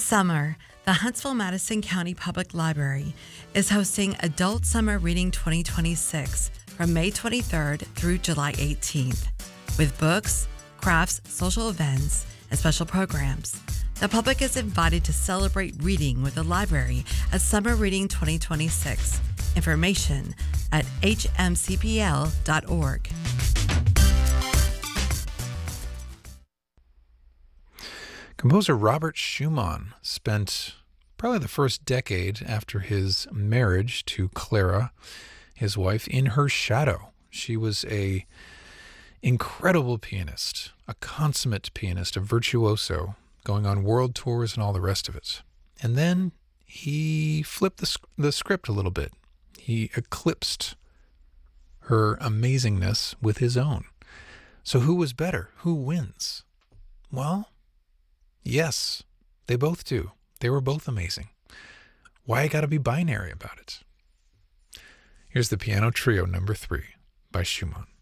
summer, the Huntsville-Madison County Public Library is hosting Adult Summer Reading 2026 from May 23rd through July 18th. With books, crafts, social events, and special programs, the public is invited to celebrate reading with the library at Summer Reading 2026. Information at hmcpl.org. Composer Robert Schumann spent probably the first decade after his marriage to Clara, his wife, in her shadow. She was an incredible pianist, a consummate pianist, a virtuoso, going on world tours and all the rest of it. And then he flipped the script a little bit. He eclipsed her amazingness with his own. So who was better? Who wins? Well, yes, they both do. They were both amazing. Why I gotta be binary about it? Here's the Piano Trio number 3 by Schumann.